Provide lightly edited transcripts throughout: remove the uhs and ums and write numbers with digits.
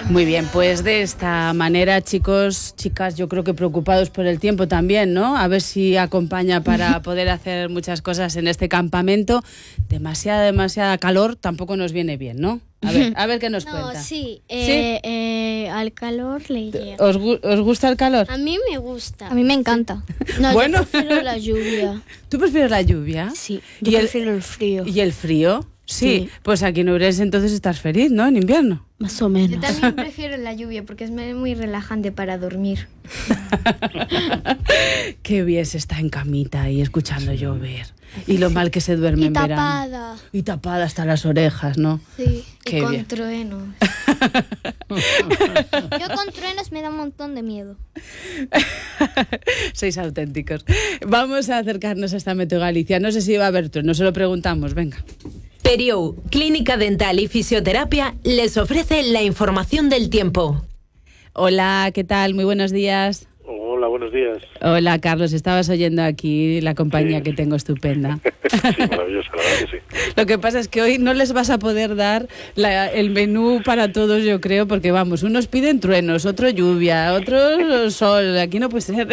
Muy bien, pues de esta manera, chicos, chicas, yo creo que preocupados por el tiempo también, ¿no? A ver si acompaña para poder hacer muchas cosas en este campamento. Demasiada calor tampoco nos viene bien, ¿no? A ver qué nos cuenta. Sí, ¿Sí? Al calor le llega. ¿Os gusta el calor? A mí me gusta. A mí me encanta. No, Bueno. yo prefiero la lluvia. ¿Tú prefieres la lluvia? Sí, ¿Y yo el- prefiero el frío. ¿Y el frío? Sí. Sí. Pues aquí en Ourense entonces estás feliz, ¿no? En invierno. Más o Yo menos. también prefiero la lluvia porque es muy relajante para dormir. Qué bien se está en camita y escuchando llover. Y lo mal que se duerme Y en verano. tapada. Y tapada hasta las orejas, ¿no? Sí. Qué y con bien. truenos. Yo con truenos me da un montón de miedo. Sois auténticos. Vamos a acercarnos hasta Meteo Galicia. No sé si va a haber trueno, se lo preguntamos, venga. Periou, Clínica Dental y Fisioterapia, les ofrece la información del tiempo. Hola, ¿qué tal? Muy buenos días. Hola, buenos días. Hola, Carlos, estabas oyendo aquí la compañía Sí. que tengo estupenda. Sí, maravillosa, la verdad que sí. Lo que pasa es que hoy no les vas a poder dar el menú para todos, yo creo, porque vamos, unos piden truenos, otro lluvia, otro sol, aquí no puede ser.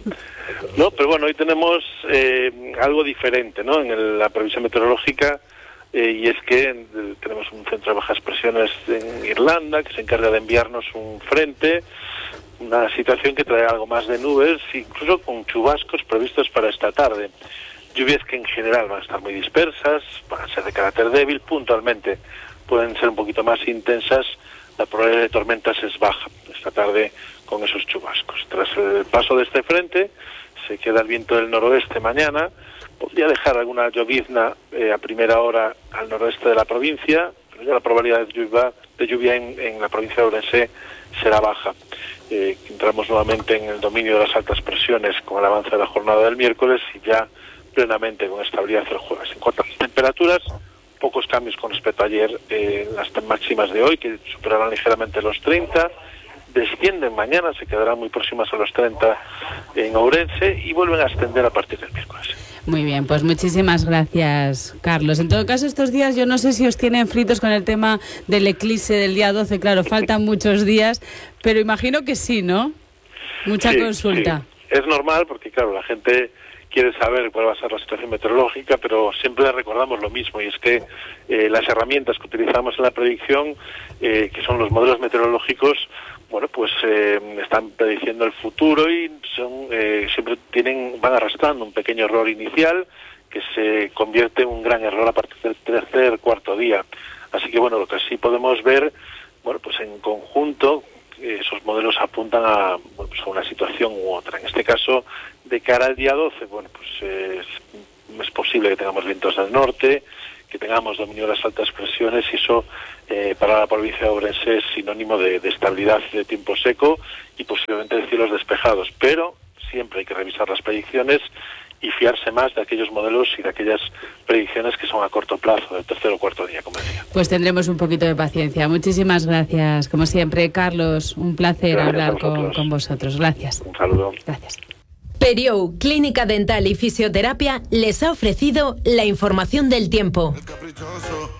No, pero bueno, hoy tenemos algo diferente, ¿no? En la previsión meteorológica, y es que tenemos un centro de bajas presiones en Irlanda que se encarga de enviarnos un frente, una situación que trae algo más de nubes, incluso con chubascos previstos para esta tarde. Lluvias que en general van a estar muy dispersas, van a ser de carácter débil, puntualmente pueden ser un poquito más intensas, la probabilidad de tormentas es baja esta tarde con esos chubascos. Tras el paso de este frente, se queda el viento del noroeste mañana, podría dejar alguna llovizna a primera hora al noroeste de la provincia, pero ya la probabilidad de lluvia en la provincia de Ourense será baja. Entramos nuevamente en el dominio de las altas presiones con el avance de la jornada del miércoles y ya plenamente con estabilidad el jueves. En cuanto a las temperaturas, pocos cambios con respecto a ayer, las máximas de hoy, que superarán ligeramente los 30, descienden mañana, se quedarán muy próximas a los 30 en Ourense y vuelven a ascender a partir del miércoles. Muy bien, pues muchísimas gracias, Carlos. En todo caso, estos días yo no sé si os tienen fritos con el tema del eclipse del día 12, claro, faltan muchos días, pero imagino que sí, ¿no? Mucha Sí, consulta. sí. Es normal porque, claro, la gente quiere saber cuál va a ser la situación meteorológica, pero siempre recordamos lo mismo, y es que las herramientas que utilizamos en la predicción, que son los modelos meteorológicos, bueno, pues están prediciendo el futuro y siempre van arrastrando un pequeño error inicial que se convierte en un gran error a partir del tercer, cuarto día. Así que, bueno, lo que sí podemos ver, bueno, pues en conjunto, esos modelos apuntan a una situación u otra. En este caso, de cara al día 12, bueno, pues es posible que tengamos vientos del norte, que tengamos dominio de las altas presiones, y eso para la provincia de Ourense es sinónimo de estabilidad y de tiempo seco y posiblemente de cielos despejados. Pero siempre hay que revisar las predicciones y fiarse más de aquellos modelos y de aquellas predicciones que son a corto plazo, del tercer o cuarto día, como decía. Pues tendremos un poquito de paciencia. Muchísimas gracias, como siempre, Carlos. Un placer Gracias hablar a vosotros. con vosotros. Gracias. Un saludo. Gracias. Periou, Clínica Dental y Fisioterapia, les ha ofrecido la información del tiempo.